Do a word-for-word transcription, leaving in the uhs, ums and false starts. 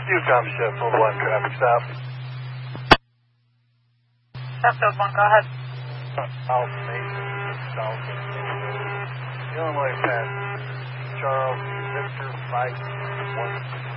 Yukon Chef, full one traffic stop. Sheffield one, go ahead. South Mason, South Illinois, past Charles Victor five one.